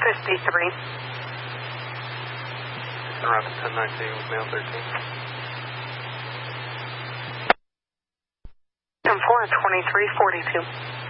53. Around 1019 with male 13. And 42342.